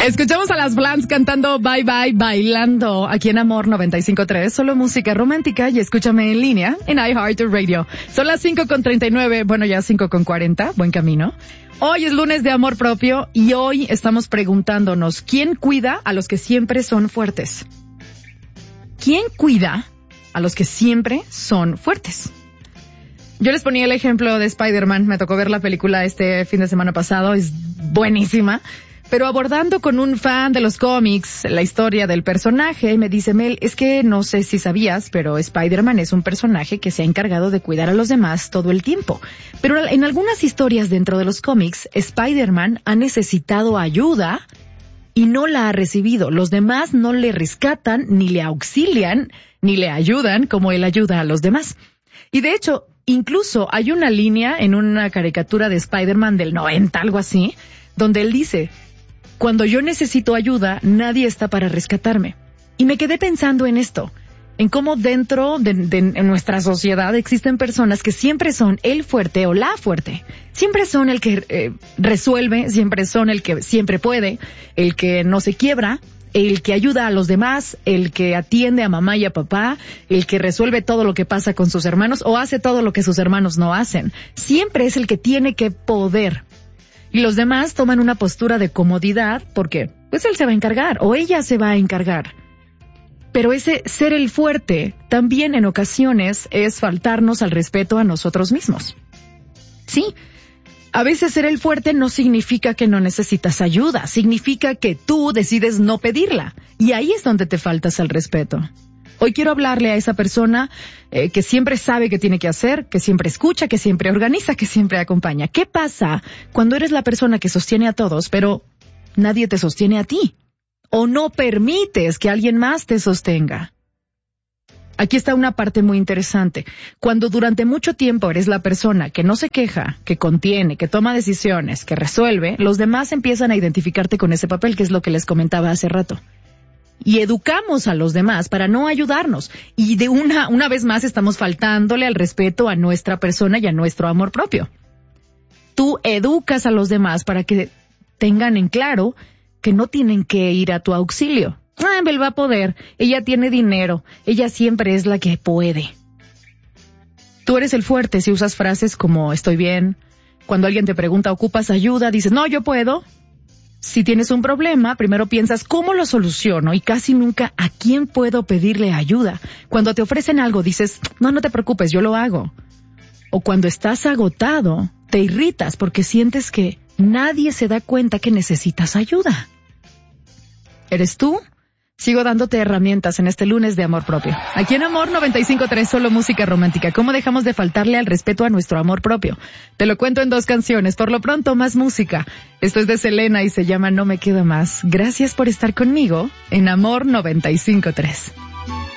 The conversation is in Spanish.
Escuchamos a las Blondes cantando Bye Bye bailando aquí en Amor 95.3, solo música romántica, y escúchame en línea en iHeartRadio. Son las 5:39, bueno, ya 5:40, buen camino. Hoy es lunes de amor propio y hoy estamos preguntándonos, ¿quién cuida a los que siempre son fuertes? ¿Quién cuida a los que siempre son fuertes? Yo les ponía el ejemplo de Spider-Man, me tocó ver la película este fin de semana pasado, es buenísima, pero abordando con un fan de los cómics la historia del personaje, me dice Mel, es que no sé si sabías, pero Spider-Man es un personaje que se ha encargado de cuidar a los demás todo el tiempo. Pero en algunas historias dentro de los cómics, Spider-Man ha necesitado ayuda y no la ha recibido. Los demás no le rescatan, ni le auxilian, ni le ayudan como él ayuda a los demás. Y de hecho, incluso hay una línea en una caricatura de Spider-Man del 90, algo así, donde él dice, cuando yo necesito ayuda, nadie está para rescatarme. Y me quedé pensando en esto, en cómo dentro de nuestra sociedad existen personas que siempre son el fuerte o la fuerte. Siempre son el que resuelve, siempre son el que siempre puede, el que no se quiebra, el que ayuda a los demás, el que atiende a mamá y a papá, el que resuelve todo lo que pasa con sus hermanos o hace todo lo que sus hermanos no hacen. Siempre es el que tiene que poder. Y los demás toman una postura de comodidad porque, pues él se va a encargar o ella se va a encargar. Pero ese ser el fuerte también en ocasiones es faltarnos al respeto a nosotros mismos. Sí, a veces ser el fuerte no significa que no necesitas ayuda, significa que tú decides no pedirla. Y ahí es donde te faltas al respeto. Hoy quiero hablarle a esa persona que siempre sabe qué tiene que hacer, que siempre escucha, que siempre organiza, que siempre acompaña. ¿Qué pasa cuando eres la persona que sostiene a todos, pero nadie te sostiene a ti? ¿O no permites que alguien más te sostenga? Aquí está una parte muy interesante. Cuando durante mucho tiempo eres la persona que no se queja, que contiene, que toma decisiones, que resuelve, los demás empiezan a identificarte con ese papel, que es lo que les comentaba hace rato. Y educamos a los demás para no ayudarnos. Y de una vez más estamos faltándole al respeto a nuestra persona y a nuestro amor propio. Tú educas a los demás para que tengan en claro que no tienen que ir a tu auxilio. Él va a poder, ella tiene dinero, ella siempre es la que puede. Tú eres el fuerte si usas frases como estoy bien. Cuando alguien te pregunta, ¿ocupas ayuda? Dices, no, yo puedo. Si tienes un problema, primero piensas, ¿cómo lo soluciono? Y casi nunca, ¿a quién puedo pedirle ayuda? Cuando te ofrecen algo, dices, no te preocupes, yo lo hago. O cuando estás agotado, te irritas porque sientes que nadie se da cuenta que necesitas ayuda. ¿Eres tú? Sigo dándote herramientas en este lunes de amor propio. Aquí en Amor 95.3, solo música romántica. ¿Cómo dejamos de faltarle al respeto a nuestro amor propio? Te lo cuento en 2 canciones. Por lo pronto, más música. Esto es de Selena y se llama No me queda más. Gracias por estar conmigo en Amor 95.3.